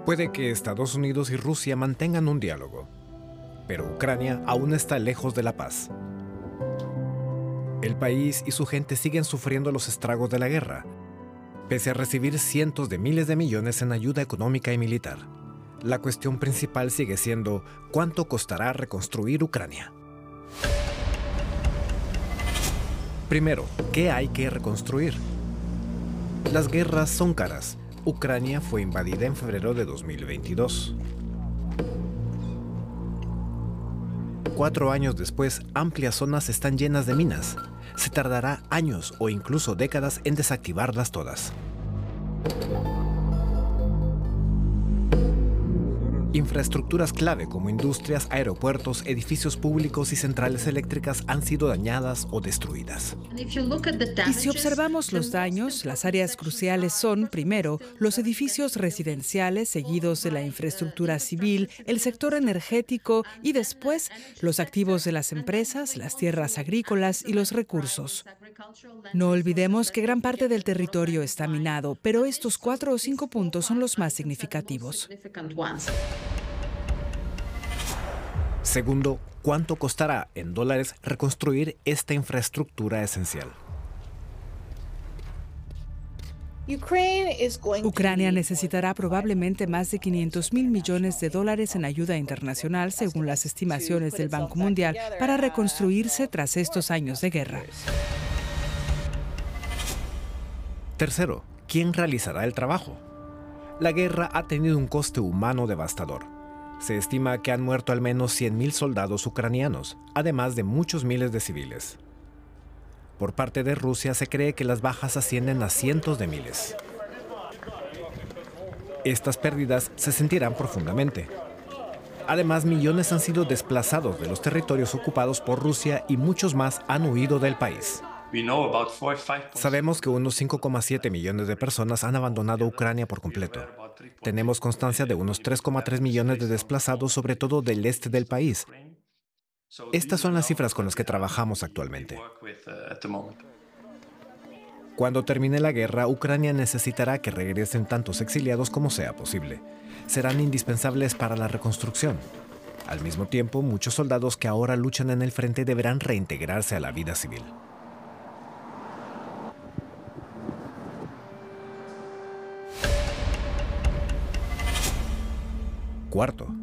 Puede que Estados Unidos y Rusia mantengan un diálogo, pero Ucrania aún está lejos de la paz. El país y su gente siguen sufriendo los estragos de la guerra, pese a recibir cientos de miles de millones en ayuda económica y militar. La cuestión principal sigue siendo ¿cuánto costará reconstruir Ucrania? Primero, ¿qué hay que reconstruir? Las guerras son caras. Ucrania fue invadida en febrero de 2022. 4 años después, amplias zonas están llenas de minas. Se tardará años o incluso décadas en desactivarlas todas. Infraestructuras clave como industrias, aeropuertos, edificios públicos y centrales eléctricas han sido dañadas o destruidas. Y si observamos los daños, las áreas cruciales son, primero, los edificios residenciales, seguidos de la infraestructura civil, el sector energético y después los activos de las empresas, las tierras agrícolas y los recursos. No olvidemos que gran parte del territorio está minado, pero estos 4 o 5 puntos son los más significativos. Segundo, ¿cuánto costará en dólares reconstruir esta infraestructura esencial? Ucrania necesitará probablemente más de $500,000 millones en ayuda internacional, según las estimaciones del Banco Mundial, para reconstruirse tras estos años de guerra. Tercero, ¿quién realizará el trabajo? La guerra ha tenido un coste humano devastador. Se estima que han muerto al menos 100,000 soldados ucranianos, además de muchos miles de civiles. Por parte de Rusia se cree que las bajas ascienden a cientos de miles. Estas pérdidas se sentirán profundamente. Además, millones han sido desplazados de los territorios ocupados por Rusia y muchos más han huido del país. Sabemos que unos 5,7 millones de personas han abandonado Ucrania por completo. Tenemos constancia de unos 3,3 millones de desplazados, sobre todo del este del país. Estas son las cifras con las que trabajamos actualmente. Cuando termine la guerra, Ucrania necesitará que regresen tantos exiliados como sea posible. Serán indispensables para la reconstrucción. Al mismo tiempo, muchos soldados que ahora luchan en el frente deberán reintegrarse a la vida civil. Cuarto,